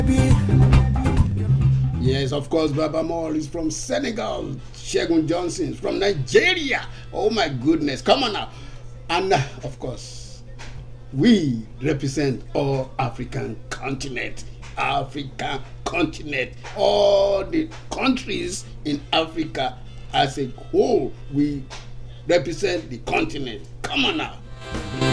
Yes, of course, Baba Mall is from Senegal. Shegun Johnson is from Nigeria. Oh my goodness, come on now. And of course, we represent all African continent. African continent. All the countries in Africa as a whole, we represent the continent. Come on now.